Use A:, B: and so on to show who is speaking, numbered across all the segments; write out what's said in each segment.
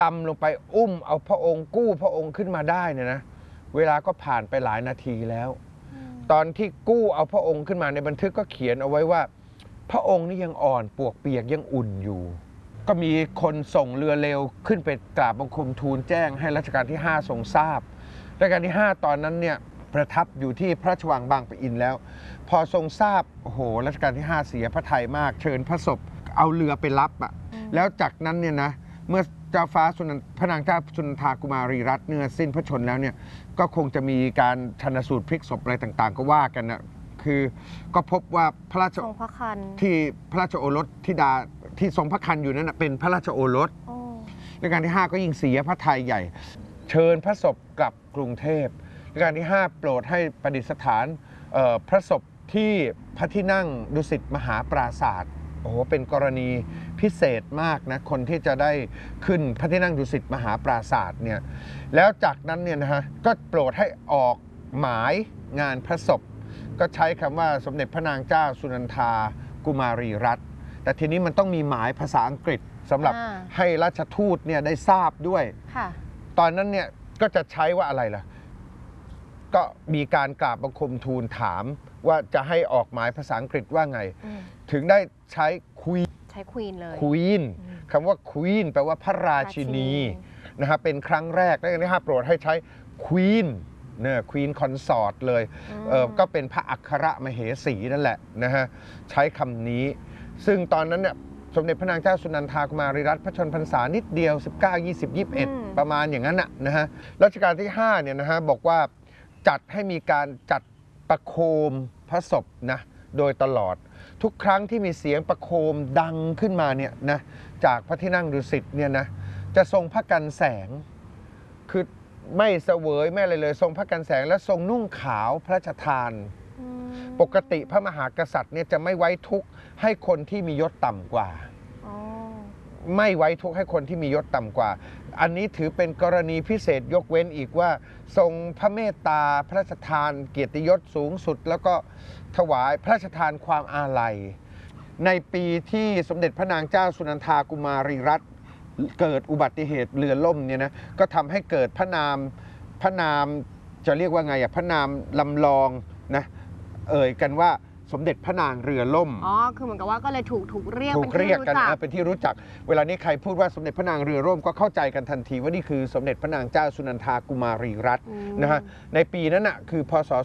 A: ำลงไปอุ้มเอาพระองค์กู้พระองค์ขึ้นมาได้เนี่ยนะเวลาก็ผ่านไปหลายนาทีแล้วตอนที่กู้เอาพระองค์ขึ้นมาในบันทึกก็เขียนเอาไว้ว่าพระองค์นี่ยังอ่อนปวกเปียกยังอุ่นอยู่ก็มีคนส่งเรือเร็วขึ้นไปกราบบังคมทูลแจ้งให้รัชกาลที่5ทรงทราบรัชกาลที่5ตอนนั้นเนี่ยประทับอยู่ที่พระราชวังบางปะอินแล้วพอทรงทราบโอ้โหรัชกาลที่5เสียพระทัยมากเชิญพระศพเอาเรือไปรับอ่ะแล้วจากนั้นเนี่ยนะเมื่อเจ้าฟ้าพระนางเจ้าสุนันทากุมารีรัตน์เนื้อสิ้นพระชนแล้วเนี่ยก็คงจะมีการชันสูตรพลิกศพอะไรต่างๆก็ว่ากันนะคือก็พบว่าพระราชที่พระราชโอรสธิดาที่ทรงพระคันอยู่นั้นเป็นพระราชโอรสรัชกาลที่5ก็ยิ่งเสียพระทัยใหญ่เชิญพระศพกลับกรุงเทพรัชกาลที่5โปรดให้ประดิษฐานพระศพที่พระที่นั่งดุสิตมหาปราศาสตร์โอ้โหเป็นกรณีพิเศษมากนะคนที่จะได้ขึ้นพระที่นั่งดุสิตมหาปราศาสตร์เนี่ยแล้วจากนั้นเนี่ยนะฮะก็โปรดให้ออกหมายงานพระศพก็ใช้คำว่าสมเด็จพระนางเจ้าสุนันทากุมารีรัตน์แต่ทีนี้มันต้องมีหมายภาษาอังกฤษสำหรับให้ราชทูตเนี่ยได้ทราบด้วยตอนนั้นเนี่ยก็จะใช้ว่าอะไรล่ะก็มีการกราบบังคมทูลถามว่าจะให้ออกหมายภาษาอังกฤษว่าไงถึงได้ใช้ควีนเลยควีนคำว่าควีนแปลว่าพระราชินีนะครับเป็นครั้งแรกและที่5โปรดให้ใช้ควีนเนี่ยควีนคอนสอร์ตเลยก็เป็นพระอัครมเหสีนั่นแหละนะฮะใช้คำนี้ซึ่งตอนนั้นเนี่ยสมเด็จพระนางเจ้าสุนันทากุมารีรัตน์พระชนพรรษานิดเดียว19 20 21ประมาณอย่างนั้นนะฮะรัชกาลที่5เนี่ยนะฮะบอกว่าจัดให้มีการจัดประโคมพระศพนะโดยตลอดทุกครั้งที่มีเสียงประโคมดังขึ้นมาเนี่ยนะจากพระที่นั่งดุสิตเนี่ยนะจะทรงพระกันแสงคือไม่เสวยไม่อะไรเลยทรงพระกันแสงและทรงนุ่งขาวพระราชทานปกติพระมหากษัตริย์เนี่ยจะไม่ไว้ทุกข์ให้คนที่มียศต่ำกว่าไม่ไว้ทุกข์ให้คนที่มียศต่ำกว่าอันนี้ถือเป็นกรณีพิเศษยกเว้นอีกว่าทรงพระเมตตาพระราชทานเกียรติยศสูงสุดแล้วก็ถวายพระราชทานความอาลัยในปีที่สมเด็จพระนางเจ้าสุนันทากุมารีรัตน์เกิดอุบัติเหตุเรือล่มเนี่ยนะก็ทำให้เกิดพระนามจะเรียกว่าไงพระนามลำลองนะกันว่าสมเด็จพระนางเรือล่ม
B: คือเหมือนกับว่าก็เลยถูกเรียก
A: กันเป็นที่รู้จักเวลานี้ใครพูดว่าสมเด็จพระนางเรือล่มก็เข้าใจกันทันทีว่านี่คือสมเด็จพระนางเจ้าสุนันทากุมารีรัตน์นะฮะในปีนั้นน่ะคือพศ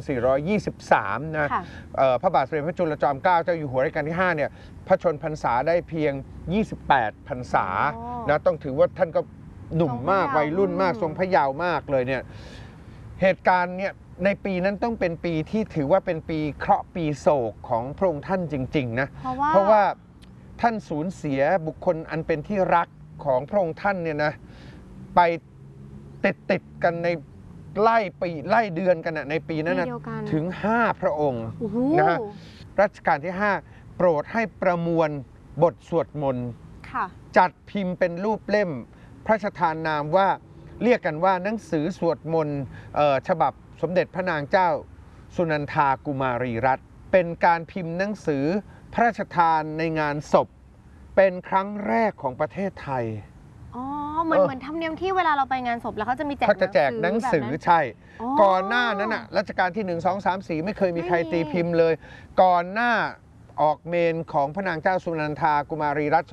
A: 2423นะพระบาทสมเด็จพระจุลจอมเกล้าเจ้าอยู่หัวรัชกาลที่5เนี่ยพระชนพรรษาได้เพียง28 พรรษานะต้องถือว่าท่านก็หนุ่มมากวัยรุ่นมากทรงพระเยาว์มากเลยเนี่ยเหตุการณ์เนี่ยในปีนั้นต้องเป็นปีที่ถือว่าเป็นปีเคราะห์ปีโศกของพระองค์ท่านจริงๆนะเพราะว่าท่านสูญเสียบุคคลอันเป็นที่รักของพระองค์ท่านเนี่ยนะไปติดกันในไล่เดือนกันนะในปีนั้นนะถึง5 พระองค์นะฮะรัชกาลที่ 5โปรดให้ประมวลบทสวดมนต์จัดพิมพ์เป็นรูปเล่มพระราชทานนามว่าเรียกกันว่าหนังสือสวดมนต์ฉบับสมเด็จพระนางเจ้าสุนันทากุมารีรัตน์เป็นการพิมพ์หนังสือพระราชทานในงานศพเป็นครั้งแรกของประเทศไทย
B: เหมือนธรรมเนียมที่เวลาเราไปงานศพแล้วเขาจะมี
A: แจกหนังสือใช่ก่อนหน้านั้นน่ะรัชกาลที่1 2 3 4ไม่เคยมีใครตีพิมพ์เลยก่อนหน้าออกเมนของพระนางเจ้าสุนันทากุมารีรัตน์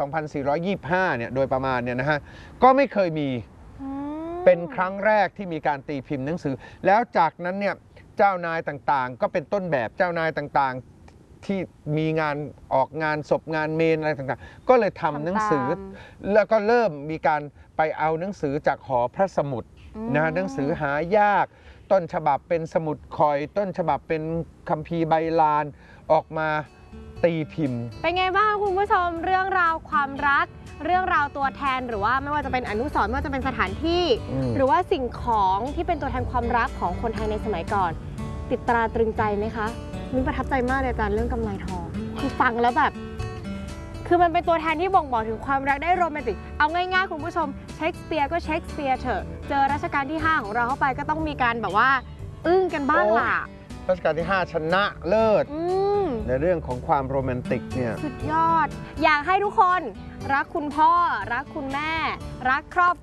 A: 2425เนี่ยโดยประมาณเนี่ยนะฮะก็ไม่เคยมีเป็นครั้งแรกที่มีการตีพิมพ์หนังสือแล้วจากนั้นเนี่ยเจ้านายต่างๆก็เป็นต้นแบบเจ้านายต่างๆที่มีงานออกงานศพงานเมนอะไรต่างๆก็เลยทำหนังสือแล้วก็เริ่มมีการไปเอาหนังสือจากหอพระสมุดนะหนังสือหายากต้นฉบับเป็นสมุดคอยต้นฉบับเป็นคัมภีร์ใบลานออกมาตีพิมพ์
B: เป็นไงบ้างคุณผู้ชมเรื่องราวความรักเรื่องราวตัวแทนหรือว่าไม่ว่าจะเป็นอนุสรณ์ไม่ว่าจะเป็นสถานที่หรือว่าสิ่งของที่เป็นตัวแทนความรักของคนไทยในสมัยก่อนติดตราตรึงใจไหมคะมิ้นประทับใจมากเลยอาจารย์เรื่องกำไลทองคือฟังแล้วแบบคือมันเป็นตัวแทนที่บ่งบอกถึงความรักได้โรแมนติกเอาง่ายๆคุณผู้ชมเชคสเปียร์ก็เชคสเปียร์เถอะเจอรัชกาลที่5ของเราเข้าไปก็ต้องมีการแบบว่าอึ้งกันบ้างล่ะ
A: รัชกาลที่5ชนะเลิศในเรื่องของความโรแมนติกเนี่ย
B: สุดยอดอยากให้ทุกคนรักคุณพ่อรักคุณแม่รักครอบ